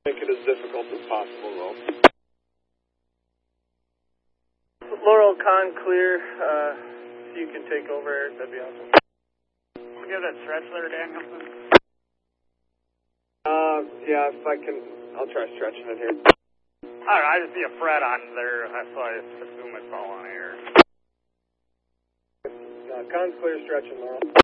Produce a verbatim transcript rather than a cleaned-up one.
Make it as difficult as possible, though. Laurel, con clear. Uh, if you can take over, Eric, that'd be awesome. Can we give that stretch there, Danielson? Uh, yeah, if I can, I'll try stretching it here. Alright, I just see a fret on there, so I assume it's all on air. Uh, con clear, stretching, Laurel.